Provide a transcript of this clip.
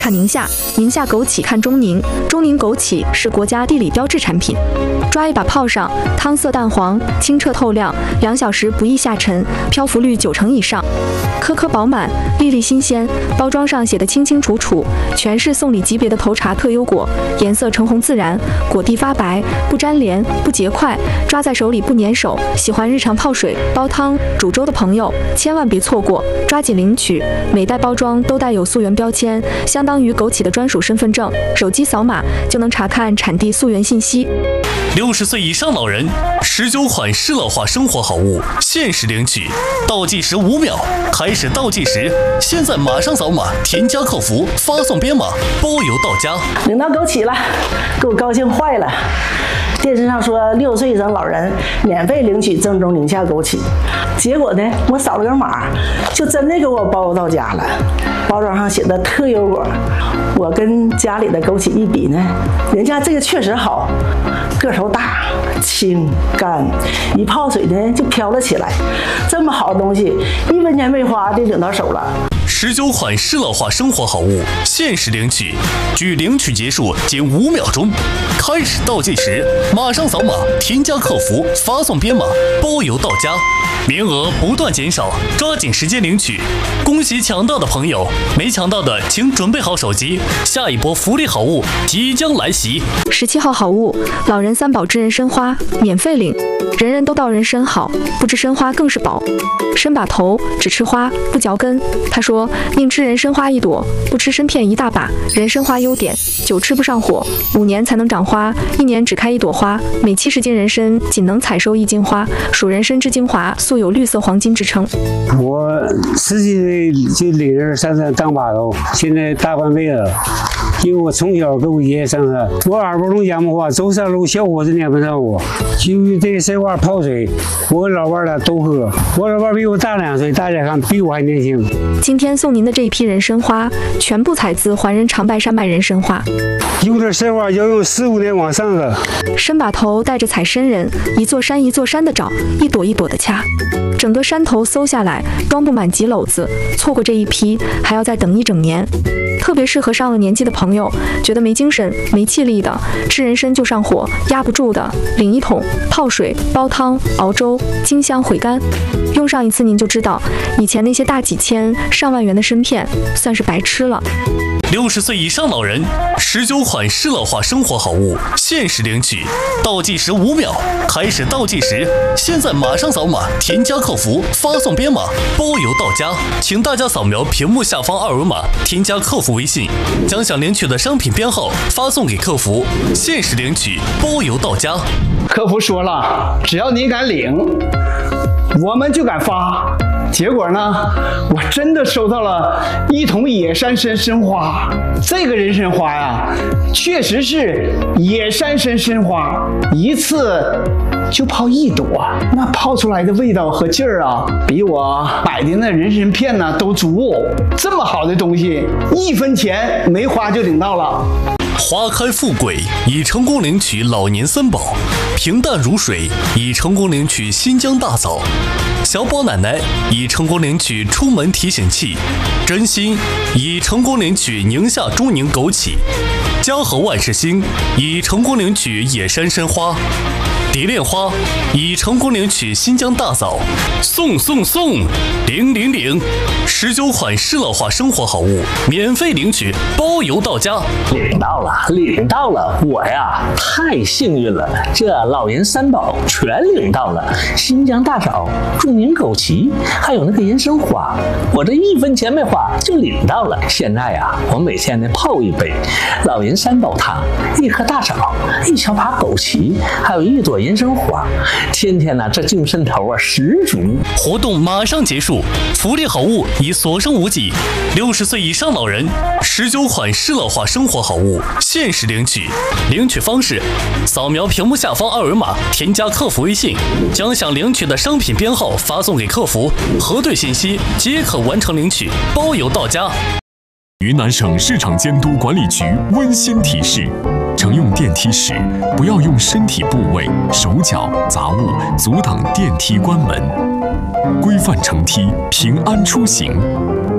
看宁夏，宁夏枸杞看中宁，中宁枸杞是国家地理标志产品。抓一把泡上，汤色淡黄，清澈透亮，2小时不易下沉，漂浮率90%以上，颗颗饱满，粒粒新鲜。包装上写的清清楚楚，全是送礼级别的头茶特优果，颜色橙红自然，果蒂发白，不粘连，不结块，抓在手里不粘手。喜欢日常泡水、煲汤、煮粥的朋友，千万别错过，抓紧领取。每袋包装都带有溯源标签，相当于枸杞的专属身份证，手机扫码就能查看产地溯源信息。 60岁以上老人19款适老化生活好物限时领取，倒计时5秒，开始倒计时，现在马上扫码添加客服，发送编码，包邮到家。 领到枸杞了，给我高兴坏了。电视上说60岁以上老人免费领取正宗宁夏枸杞，结果呢，我扫了个码，就真的给我包邮到家了。包装上写的特优果，我跟家里的枸杞一比呢，人家这个确实好，个头大、清干，一泡水呢就飘了起来。这么好的东西，1分钱没花就领到手了。 19款适老化生活好物限时领取，距领取结束仅5秒钟，开始倒计时，马上扫码添加客服，发送编码，包邮到家。名额不断减少，抓紧时间领取。恭喜抢到的朋友，没抢到的请准备好手机，下一波福利好物即将来袭。 17号好物，老人3宝知人参花，免费领。人人都道人参好，不知参花更是宝。参把头，只吃花不嚼根。他说宁吃人参花1朵，不吃参片1大把。人参花优点，久吃不上火，5年才能长花，1年只开1朵花。每70斤人参仅能采收1斤花，属人参之精华，素有绿色黄金之称。 我10几岁就领着上山当把头，现在大半辈子了。因为我从小跟我爷爷上山，我耳朵聋哑巴话，走山路小伙子撵不上我。就这个参花泡水，我跟老伴俩都喝。我老伴比我大2岁，大家看比我还年轻。 今天送您的这一批人参花，全部采自环人长白山脉人参花。 有的参花要用4、5年往上的。 参把头带着采参人，一座山一座山的找，一朵一朵的掐。整个山头搜下来，装不满几篓子，错过这一批还要再等1整年。特别适合上了年纪的朋友，觉得没精神、没气力的，吃人参就上火，压不住的，领1桶，泡水、煲汤、熬粥，清香回甘。用上一次您就知道，以前那些大几千、上万元的参片，算是白吃了。 60岁以上老人19款适老化生活好物限时领取，倒计时5秒，开始倒计时，现在马上扫码添加客服，发送编码，包邮到家。请大家扫描屏幕下方2维码，添加客服微信，将想领取的商品编号发送给客服，限时领取，包邮到家。 客服说了，只要你敢领，我们就敢发。结果呢，我真的收到了1桶野山参花。这个人参花呀，确实是野山参花，一次就泡1朵，那泡出来的味道和劲儿啊，比我买的那人参片呢都足。这么好的东西，1分钱没花就领到了。 花开富贵，已成功领取老年3宝；平淡如水，已成功领取新疆大枣；小宝奶奶已成功领取出门提醒器；真心已成功领取宁夏中宁枸杞；嘉禾万事兴已成功领取野山参花；蝶恋花已成功领取新疆大枣。送领19款适老化生活好物免费领取，包邮到家。 领到了，我呀太幸运了，这老人3宝全领到了，新疆大枣、中宁枸杞，还有那个人参花，我这1分钱没花就领到了。现在呀，我每天呢泡1杯老人3宝汤，1颗大枣，1小把枸杞，还有1朵人参花，天天呢这精神头啊十足。 活动马上结束，福利好物已所剩无几。60岁以上老人19款适老化生活好物限时领取，领取方式：扫描屏幕下方2维码，添加客服微信，将想领取的商品编号发送给客服，核对信息即可完成领取，包邮到家。 云南省市场监督管理局温馨提示：乘用电梯时，不要用身体部位、手脚、杂物阻挡电梯关门，规范乘梯，平安出行。